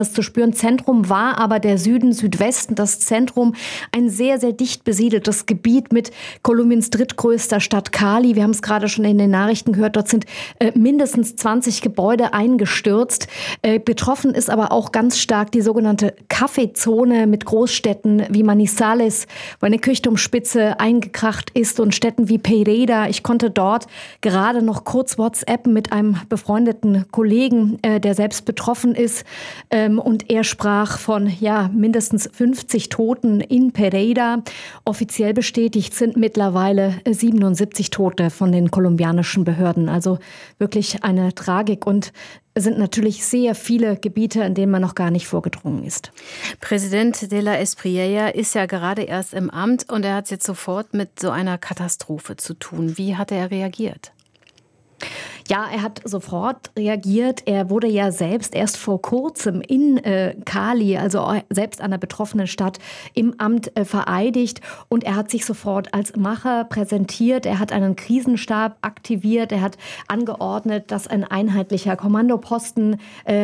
das zu spüren. Zentrum war aber der Süden, Südwesten, das Zentrum, ein sehr, sehr dicht besiedeltes Gebiet mit Kolumbiens drittgrößter Stadt Cali. Wir haben es gerade schon in den Nachrichten gehört, dort sind mindestens 20 Gebäude eingestürzt. Betroffen ist aber auch ganz stark die sogenannte Kaffeezone mit Großstädten wie Manizales, wo eine Kirchturmspitze eingekracht ist, und Städten wie Pereira. Ich konnte dort gerade noch kurz WhatsAppen mit einem befreundeten Kollegen, der selbst betroffen ist. Und er sprach von mindestens 50 Toten in Pereira. Offiziell bestätigt sind mittlerweile 77 Tote von den kolumbianischen Behörden. Also wirklich eine Tragik, und es sind natürlich sehr viele Gebiete, in denen man noch gar nicht vorgedrungen ist. Präsident de la Espriella ist ja gerade erst im Amt, und er hat jetzt sofort mit so einer Katastrophe zu tun. Wie hat er reagiert? Ja, er hat sofort reagiert. Er wurde ja selbst erst vor kurzem in Cali, also selbst einer betroffenen Stadt, im Amt vereidigt. Und er hat sich sofort als Macher präsentiert. Er hat einen Krisenstab aktiviert. Er hat angeordnet, dass ein einheitlicher Kommandoposten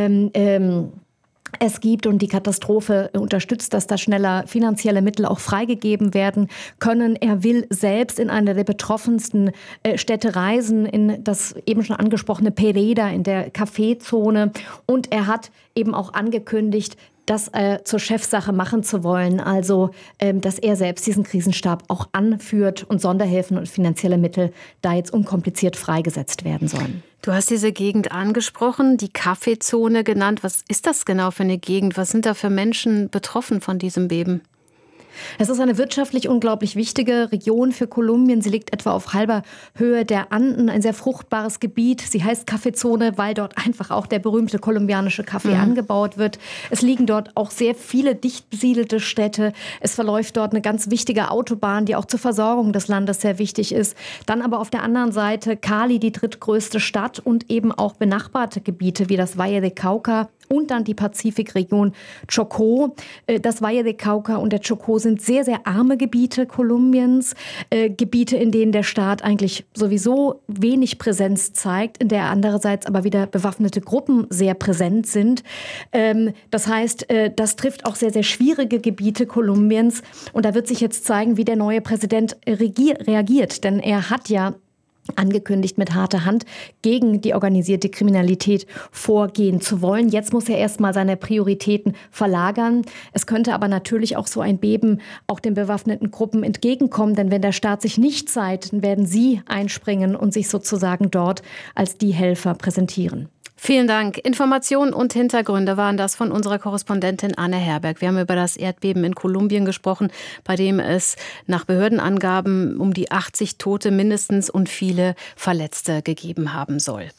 es gibt und die Katastrophe unterstützt, dass da schneller finanzielle Mittel auch freigegeben werden können. Er will selbst in eine der betroffensten Städte reisen, in das eben schon angesprochene Pereira, in der Kaffeezone. Und er hat eben auch angekündigt, das zur Chefsache machen zu wollen. Also, dass er selbst diesen Krisenstab auch anführt und Sonderhilfen und finanzielle Mittel da jetzt unkompliziert freigesetzt werden sollen. Du hast diese Gegend angesprochen, die Kaffeezone genannt. Was ist das genau für eine Gegend? Was sind da für Menschen betroffen von diesem Beben? Es ist eine wirtschaftlich unglaublich wichtige Region für Kolumbien. Sie liegt etwa auf halber Höhe der Anden, ein sehr fruchtbares Gebiet. Sie heißt Kaffeezone, weil dort einfach auch der berühmte kolumbianische Kaffee angebaut wird. Es liegen dort auch sehr viele dicht besiedelte Städte. Es verläuft dort eine ganz wichtige Autobahn, die auch zur Versorgung des Landes sehr wichtig ist. Dann aber auf der anderen Seite Cali, die drittgrößte Stadt, und eben auch benachbarte Gebiete wie das Valle de Cauca. Und dann die Pazifikregion Chocó. Das Valle de Cauca und der Chocó sind sehr, sehr arme Gebiete Kolumbiens. Gebiete, in denen der Staat eigentlich sowieso wenig Präsenz zeigt, in der andererseits aber wieder bewaffnete Gruppen sehr präsent sind. Das heißt, das trifft auch sehr, sehr schwierige Gebiete Kolumbiens. Und da wird sich jetzt zeigen, wie der neue Präsident reagiert. Denn er hat ja angekündigt, mit harter Hand gegen die organisierte Kriminalität vorgehen zu wollen. Jetzt muss er erstmal seine Prioritäten verlagern. Es könnte aber natürlich auch so ein Beben auch den bewaffneten Gruppen entgegenkommen, denn wenn der Staat sich nicht zeigt, dann werden sie einspringen und sich sozusagen dort als die Helfer präsentieren. Vielen Dank. Informationen und Hintergründe waren das von unserer Korrespondentin Anne Herberg. Wir haben über das Erdbeben in Kolumbien gesprochen, bei dem es nach Behördenangaben um die 80 Tote mindestens und viele Verletzte gegeben haben soll.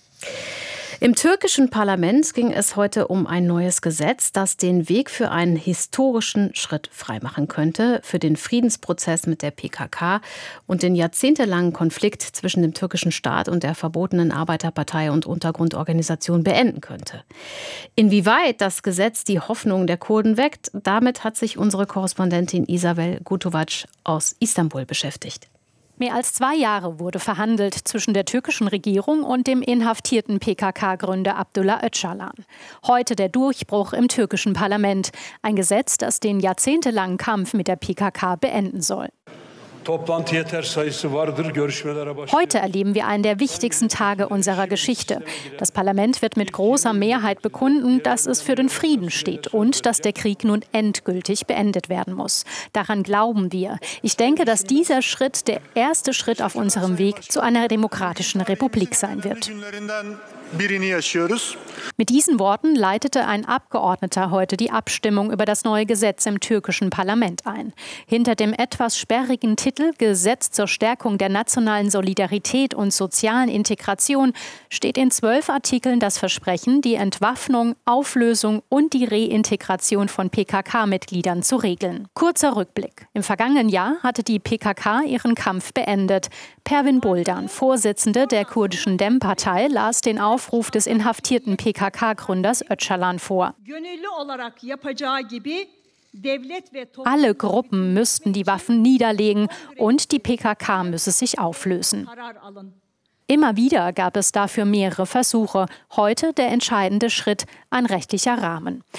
Im türkischen Parlament ging es heute um ein neues Gesetz, das den Weg für einen historischen Schritt freimachen könnte, für den Friedensprozess mit der PKK und den jahrzehntelangen Konflikt zwischen dem türkischen Staat und der verbotenen Arbeiterpartei und Untergrundorganisation beenden könnte. Inwieweit das Gesetz die Hoffnung der Kurden weckt, damit hat sich unsere Korrespondentin Isabel Gutovac aus Istanbul beschäftigt. Mehr als 2 Jahre wurde verhandelt zwischen der türkischen Regierung und dem inhaftierten PKK-Gründer Abdullah Öcalan. Heute der Durchbruch im türkischen Parlament. Ein Gesetz, das den jahrzehntelangen Kampf mit der PKK beenden soll. Heute erleben wir einen der wichtigsten Tage unserer Geschichte. Das Parlament wird mit großer Mehrheit bekunden, dass es für den Frieden steht und dass der Krieg nun endgültig beendet werden muss. Daran glauben wir. Ich denke, dass dieser Schritt der erste Schritt auf unserem Weg zu einer demokratischen Republik sein wird. Mit diesen Worten leitete ein Abgeordneter heute die Abstimmung über das neue Gesetz im türkischen Parlament ein. Hinter dem etwas sperrigen Titel Gesetz zur Stärkung der nationalen Solidarität und sozialen Integration steht in 12 Artikeln das Versprechen, die Entwaffnung, Auflösung und die Reintegration von PKK-Mitgliedern zu regeln. Kurzer Rückblick. Im vergangenen Jahr hatte die PKK ihren Kampf beendet. Pervin Buldan, Vorsitzende der kurdischen DEM-Partei, las den Aufruf des inhaftierten PKK-Gründers Öcalan vor. Alle Gruppen müssten die Waffen niederlegen und die PKK müsse sich auflösen. Immer wieder gab es dafür mehrere Versuche. Heute der entscheidende Schritt, ein rechtlicher Rahmen.